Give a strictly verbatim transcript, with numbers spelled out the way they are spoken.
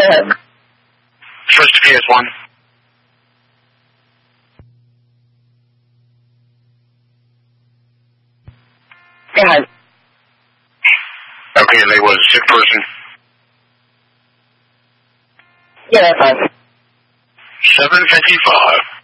ahead. First to P S one. Go ahead. Okay, and they was a sick person. Yeah, that's fine. seven fifty-five.